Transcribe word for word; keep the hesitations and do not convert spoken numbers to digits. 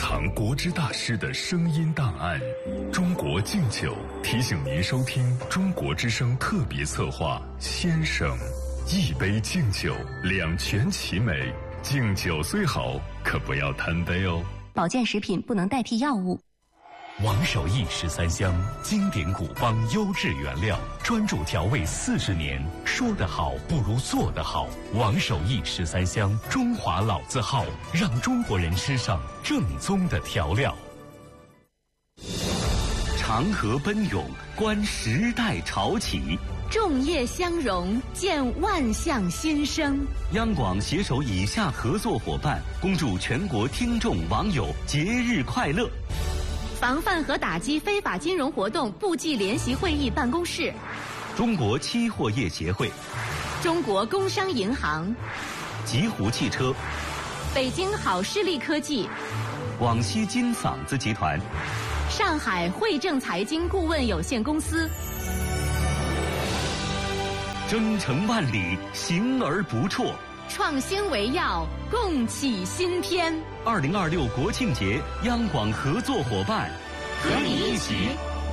藏国之大师的声音档案。中国敬酒提醒您收听中国之声特别策划《先生》，一杯敬酒，两全其美。敬酒虽好，可不要贪杯哦。 保健食品不能代替药物。 王守义十三香，经典古方优质原料，专注调味四十年，说得好不如做得好。王守义十三香，中华老字号，让中国人吃上正宗的调料。 长河奔涌，观时代潮起； 众业相融，见万象新生。 央广携手以下合作伙伴，恭祝全国听众网友节日快乐。 防范和打击非法金融活动部际联席会议办公室， 中国期货业协会， 中国工商银行， 极狐汽车， 北京好视力科技， 广西金嗓子集团， 上海汇正财经顾问有限公司。 征程万里，行而不辍。 创新为要，共启新篇。 二零二六国庆节，央广合作伙伴， 和你一起